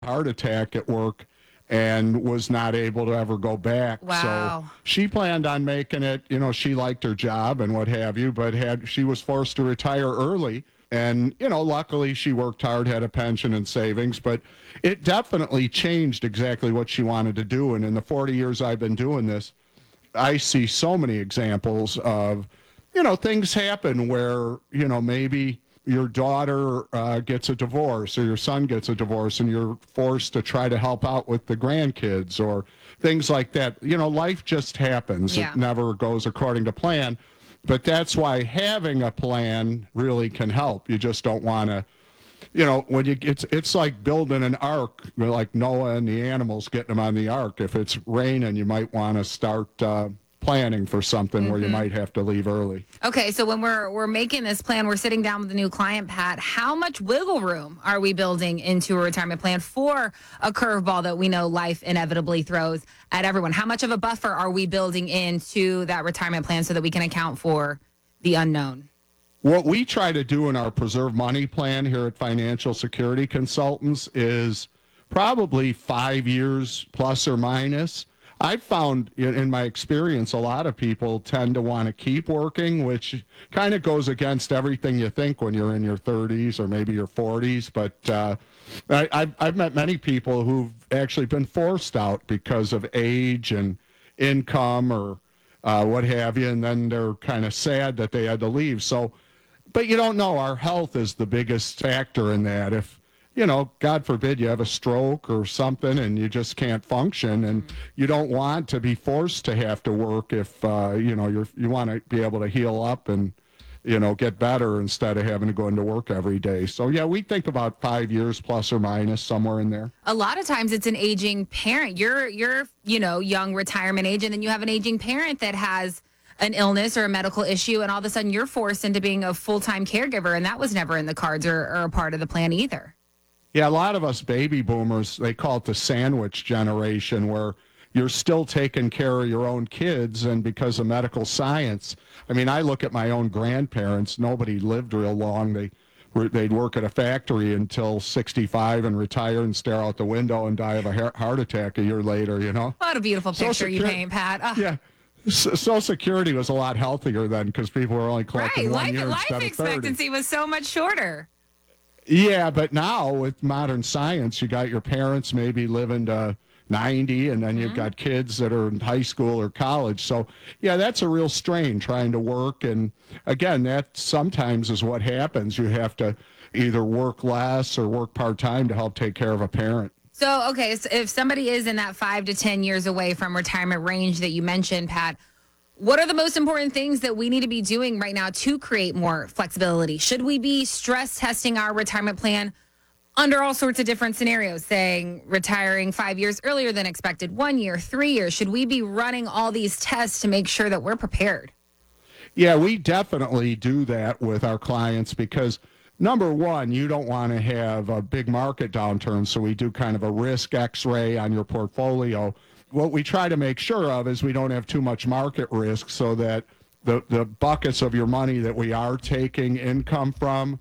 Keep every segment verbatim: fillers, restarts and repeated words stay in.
heart attack at work and was not able to ever go back. Wow. So she planned on making it, you know, she liked her job and what have you, but had she was forced to retire early. And, you know, luckily she worked hard, had a pension and savings, but it definitely changed exactly what she wanted to do. And in the forty years I've been doing this, I see so many examples of, you know, things happen where, you know, maybe your daughter uh, gets a divorce or your son gets a divorce and you're forced to try to help out with the grandkids or things like that. You know, life just happens. Yeah. It never goes according to plan. But that's why having a plan really can help. You just don't want to, you know, when you it's it's like building an ark, you know, like Noah and the animals, getting them on the ark. If it's raining, you might want to start uh, planning for something mm-hmm. where you might have to leave early. Okay, so when we're we're making this plan, we're sitting down with a new client, Pat. How much wiggle room are we building into a retirement plan for a curveball that we know life inevitably throws at everyone? How much of a buffer are we building into that retirement plan so that we can account for the unknown? What we try to do in our Preserve Money plan here at Financial Security Consultants is probably five years plus or minus. I've found in my experience, a lot of people tend to want to keep working, which kind of goes against everything you think when you're in your thirties or maybe your forties. But uh, I, I've, I've met many people who've actually been forced out because of age and income or uh, what have you, and then they're kind of sad that they had to leave. So, but you don't know. Our health is the biggest factor in that. If you know, God forbid you have a stroke or something and you just can't function, and you don't want to be forced to have to work if, uh, you know, you're, you want to be able to heal up and, you know, get better instead of having to go into work every day. So, yeah, we think about five years plus or minus, somewhere in there. A lot of times it's an aging parent. You're, you're, you know, young retirement age, and then you have an aging parent that has an illness or a medical issue, and all of a sudden you're forced into being a full-time caregiver, and that was never in the cards or, or a part of the plan either. Yeah, a lot of us baby boomers, they call it the sandwich generation, where you're still taking care of your own kids, and because of medical science, I mean, I look at my own grandparents. Nobody lived real long. They were, they'd work at a factory until sixty-five and retire and stare out the window and die of a heart attack a year later, you know? What a beautiful picture Social you paint, Pat. Oh. Yeah. Social Security was a lot healthier then because people were only collecting right. one life, year life instead of thirty. expectancy was so much shorter. Yeah, but now with modern science, you got your parents maybe living to ninety, and then mm-hmm. you've got kids that are in high school or college. So, yeah, that's a real strain trying to work. And, again, that sometimes is what happens. You have to either work less or work part-time to help take care of a parent. So, okay, so if somebody is in that five to ten years away from retirement range that you mentioned, Pat, what are the most important things that we need to be doing right now to create more flexibility? Should we be stress testing our retirement plan under all sorts of different scenarios, saying retiring five years earlier than expected, one year, three years? Should we be running all these tests to make sure that we're prepared? Yeah, we definitely do that with our clients because, number one, you don't want to have a big market downturn, so we do kind of a risk x-ray on your portfolio. What we try to make sure of is we don't have too much market risk so that the, the buckets of your money that we are taking income from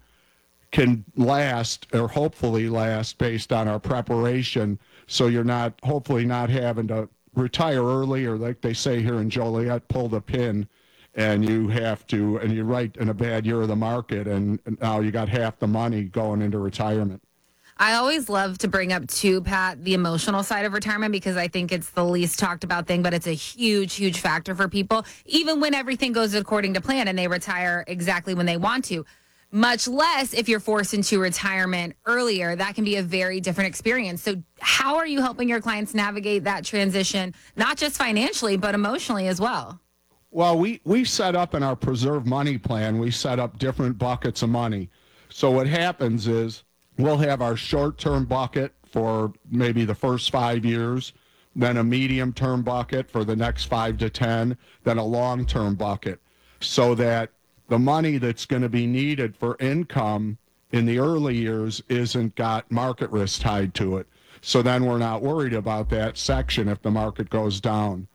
can last or hopefully last based on our preparation. So you're not, hopefully not having to retire early or like they say here in Joliet, pull the pin and you have to, and you're right in a bad year of the market and now you got half the money going into retirement. I always love to bring up, too, Pat, the emotional side of retirement because I think it's the least talked about thing, but it's a huge, huge factor for people, even when everything goes according to plan and they retire exactly when they want to. Much less if you're forced into retirement earlier. That can be a very different experience. So how are you helping your clients navigate that transition, not just financially, but emotionally as well? Well, we, we set up in our Preserve Money plan, we set up different buckets of money. So what happens is, we'll have our short-term bucket for maybe the first five years, then a medium-term bucket for the next five to ten, then a long-term bucket, so that the money that's going to be needed for income in the early years isn't got market risk tied to it. So then we're not worried about that section if the market goes down.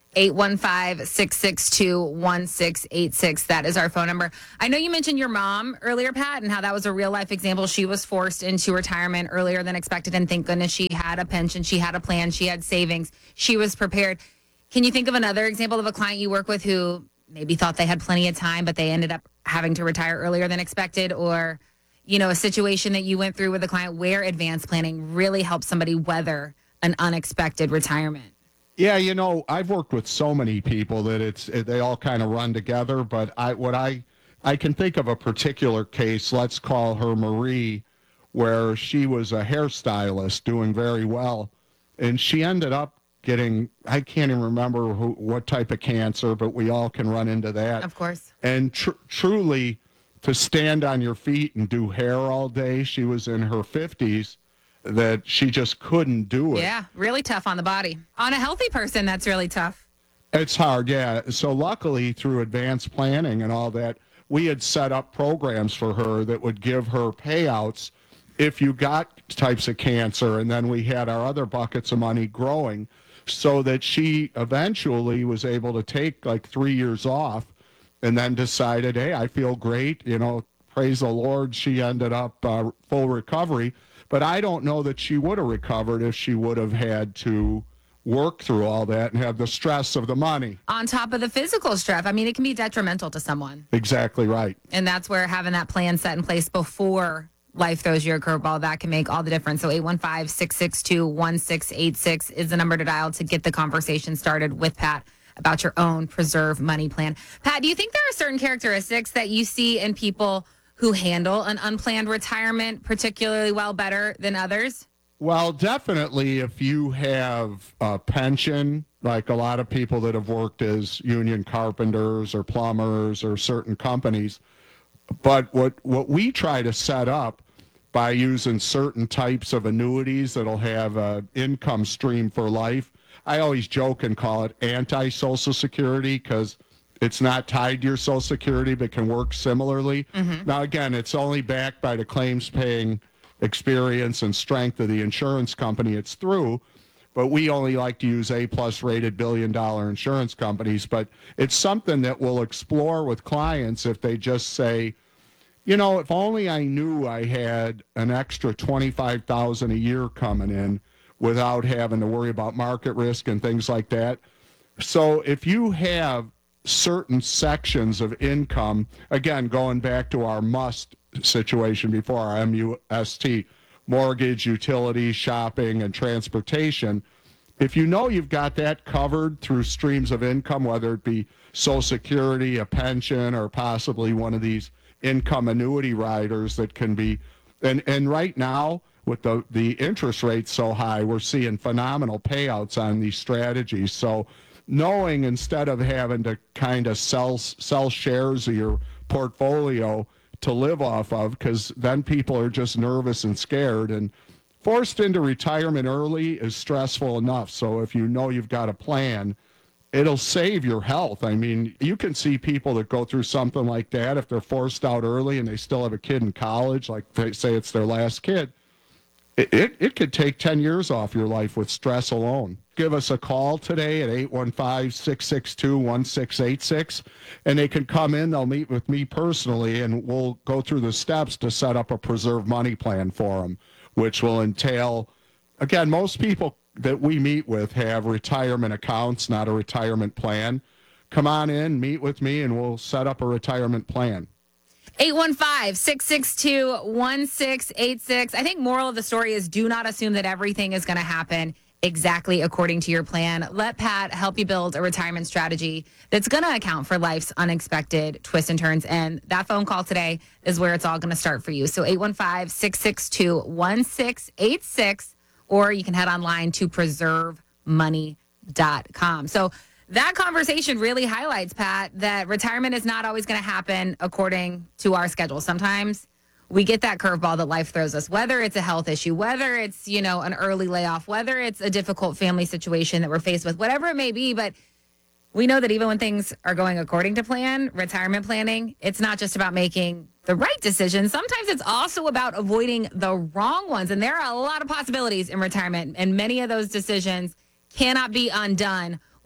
eight one five, six six two, one six eight six. That is our phone number. I know you mentioned your mom earlier, Pat, and how that was a real life example. She was forced into retirement earlier than expected, and thank goodness she had a pension, she had a plan, she had savings, she was prepared. Can you think of another example of a client you work with who maybe thought they had plenty of time, but they ended up having to retire earlier than expected? Or, you know, a situation that you went through with a client where advanced planning really helped somebody weather an unexpected retirement? Yeah, you know, I've worked with so many people that it's they all kind of run together. But I, what I, I can think of a particular case. Let's call her Marie, where she was a hairstylist doing very well, and she ended up getting, I can't even remember who, what type of cancer, but we all can run into that. Of course. And tr- truly, to stand on your feet and do hair all day, she was in her fifties, that she just couldn't do it. Yeah, really tough on the body. On a healthy person, that's really tough. It's hard, yeah. So luckily, through advanced planning and all that, we had set up programs for her that would give her payouts if you got types of cancer. And then we had our other buckets of money growing, so that she eventually was able to take like three years off and then decided, hey, I feel great. You know, praise the Lord, she ended up uh, full recovery. But I don't know that she would have recovered if she would have had to work through all that and have the stress of the money. On top of the physical stress, I mean, it can be detrimental to someone. Exactly right. And that's where having that plan set in place before life throws you a curveball, that can make all the difference. So eight one five, six six two, one six eight six is the number to dial to get the conversation started with Pat about your own Preserve Money plan. Pat, do you think there are certain characteristics that you see in people who handle an unplanned retirement particularly well, better than others? Well, definitely if you have a pension, like a lot of people that have worked as union carpenters or plumbers or certain companies. But what, what we try to set up by using certain types of annuities that'll have an income stream for life, I always joke and call it anti-Social Security, because it's not tied to your Social Security but can work similarly. Mm-hmm. Now, again, it's only backed by the claims paying experience and strength of the insurance company it's through. But we only like to use A-plus rated billion-dollar insurance companies. But it's something that we'll explore with clients if they just say, you know, if only I knew I had an extra twenty-five thousand dollars a year coming in without having to worry about market risk and things like that. So if you have certain sections of income, again, going back to our must situation before, our M U S T, mortgage, utilities, shopping, and transportation, if you know you've got that covered through streams of income, whether it be Social Security, a pension, or possibly one of these income annuity riders that can be, and, and right now, with the, the interest rates so high, we're seeing phenomenal payouts on these strategies. So knowing, instead of having to kind of sell sell shares of your portfolio to live off of, because then people are just nervous and scared, and forced into retirement early is stressful enough. So if you know you've got a plan, it'll save your health. I mean, you can see people that go through something like that, if they're forced out early and they still have a kid in college, like they say it's their last kid, it, it, it could take ten years off your life with stress alone. Give us a call today at eight one five, six six two, one six eight six, and they can come in. They'll meet with me personally, and we'll go through the steps to set up a Preserve Money plan for them, which will entail, again, most people that we meet with have retirement accounts, not a retirement plan. Come on in, meet with me, and we'll set up a retirement plan. eight one five, six six two, one six eight six. I think moral of the story is do not assume that everything is going to happen exactly according to your plan. Let Pat help you build a retirement strategy that's going to account for life's unexpected twists and turns. And that phone call today is where it's all going to start for you. So eight one five, six six two, one six eight six, or you can head online to preserve money dot com. So that conversation really highlights, Pat, that retirement is not always going to happen according to our schedule. Sometimes we get that curveball that life throws us, whether it's a health issue, whether it's, you know, an early layoff, whether it's a difficult family situation that we're faced with, whatever it may be. But we know that even when things are going according to plan, retirement planning, it's not just about making the right decisions. Sometimes it's also about avoiding the wrong ones. And there are a lot of possibilities in retirement, and many of those decisions cannot be undone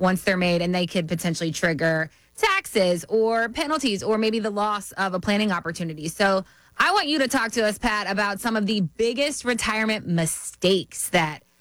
once they're made, and they could potentially trigger taxes or penalties or maybe the loss of a planning opportunity. So I want you to talk to us, Pat, about some of the biggest retirement mistakes that